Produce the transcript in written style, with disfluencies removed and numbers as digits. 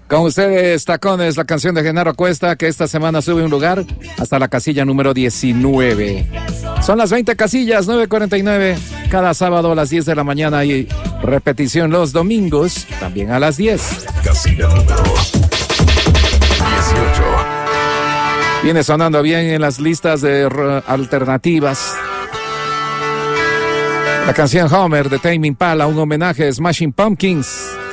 Con ustedes, Tacones, la canción de Genaro Cuesta, que esta semana sube un lugar hasta la casilla número 19. Son las 20 casillas, 9:49, cada sábado a las 10 de la mañana y repetición los domingos, también a las 10. Casilla número 18. Viene sonando bien en las listas de alternativas. La canción Homer de Tame Impala, un homenaje a Smashing Pumpkins.